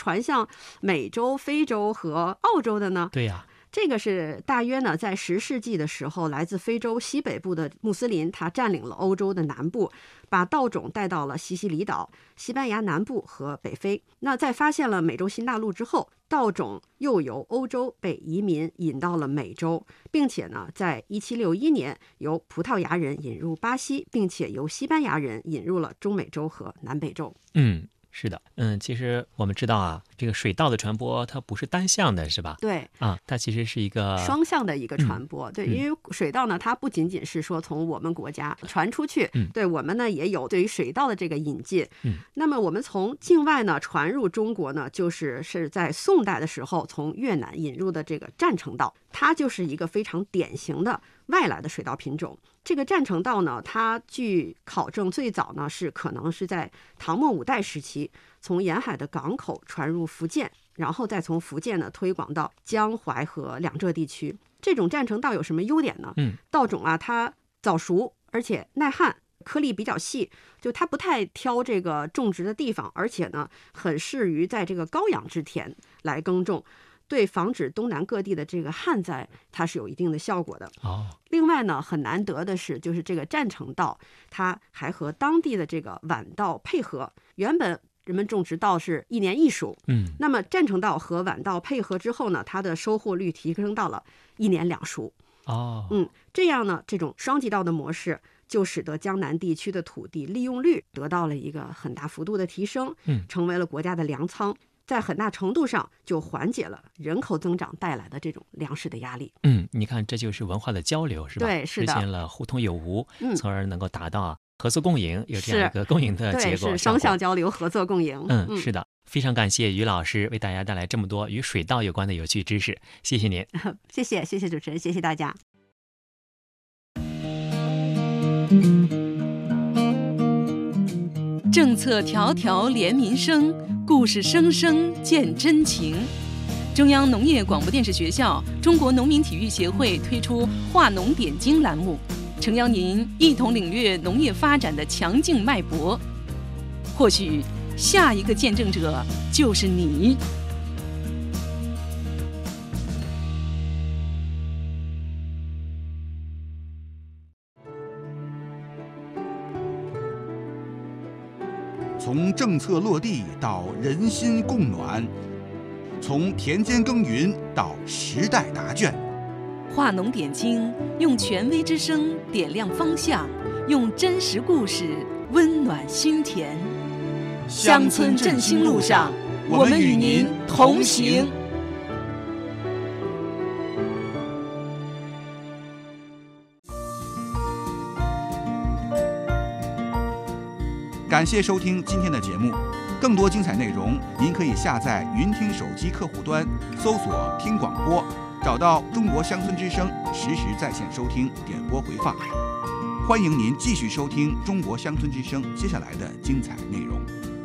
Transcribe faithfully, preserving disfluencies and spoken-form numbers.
传向美洲、非洲和澳洲的呢？ 对呀、啊。 这个是大约呢，在十世纪的时候，来自非洲西北部的穆斯林，他占领了欧洲的南部，把稻种带到了西西里岛、西班牙南部和北非。那在发现了美洲新大陆之后，稻种又由欧洲被移民引到了美洲，并且呢，在一七六一年由葡萄牙人引入巴西，并且由西班牙人引入了中美洲和南北洲。 嗯。是的，嗯，其实我们知道啊，这个水稻的传播它不是单向的，是吧？ 对啊，它其实是一个双向的一个传播。 嗯、 对，因为水稻呢，它不仅仅是说从我们国家传出去， 嗯、 对我们呢也有对于水稻的这个引进。 嗯， 那么我们从境外呢传入中国呢，就是是在宋代的时候从越南引入的这个占城稻，它就是一个非常典型的外来的水稻品种。这个占城稻呢，它据考证最早呢是可能是在唐末五代时期从沿海的港口传入福建，然后再从福建呢推广到江淮和两浙地区。这种占城稻有什么优点呢？ 嗯， 稻种啊，它早熟，而且耐旱，颗粒比较细，就它不太挑这个种植的地方，而且呢很适于在这个高氧之田来耕种。对防止东南各地的这个旱灾，它是有一定的效果的。 哦， 另外呢，很难得的是，就是这个占城稻，它还和当地的这个晚稻配合。原本人们种植稻是一年一熟， 嗯， 那么占城稻和晚稻配合之后呢，它的收获率提升到了一年两熟。 哦， 嗯，这样呢，这种双季稻的模式就使得江南地区的土地利用率得到了一个很大幅度的提升， 嗯， 成为了国家的粮仓。在很大程度上就缓解了人口增长带来的这种粮食的压力。 嗯，你看这就是文化的交流，是吧？ 对，是的， 实现了互通有无， 嗯， 从而能够达到合作共赢，有这样一个共赢的结果。 对，是双向交流，合作共赢。 嗯，嗯是的，非常感谢于老师为大家带来这么多与水稻有关的有趣知识，谢谢您。 谢谢，谢谢主持人，谢谢大家。 政策条条连民生，故事声声见真情。中央农业广播电视学校、中国农民体育协会推出“话农点睛”栏目，诚邀您一同领略农业发展的强劲脉搏。或许下一个见证者就是你。 从政策落地到人心共暖，从田间耕耘到时代答卷， 话农点睛，用权威之声点亮方向，用真实故事温暖心田。乡村振兴路上，我们与您同行。 感谢收听今天的节目，更多精彩内容您可以下载云听手机客户端，搜索听广播，找到中国乡村之声，实时在线收听点播回放。欢迎您继续收听中国乡村之声接下来的精彩内容。